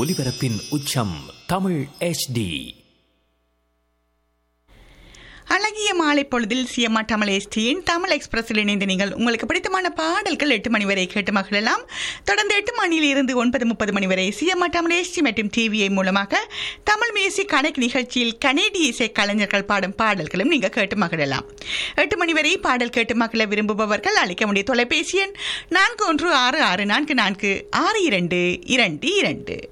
ஒலிபரப்பின் உச்சம் தமிழ் HD. அழகிய மாலை பொழுதில் சிஎம்ஆ தமிழ் எஸ்டியின் தமிழ் எக்ஸ்பிரஸில் இணைந்து நீங்கள் உங்களுக்கு பிடித்தமான பாடல்கள் 8 மணி வரை கேட்டு மகிழலாம். தொடர்ந்து 8 மணியில் இருந்து 9:30 மணி வரை சிஎம்ஆ தமிழ் எஸ்டி மற்றும் டிவிஐ மூலமாக தமிழ் மியூசிக் கணக்கு நிகழ்ச்சியில் கனேடிய இசை கலைஞர்கள் பாடும் பாடல்களும் நீங்கள் கேட்டு மகிழலாம். 8 மணி வரை பாடல் கேட்டு மகிழ விரும்புபவர்கள் அழைக்க வேண்டிய தொலைபேசி எண் 4166446222.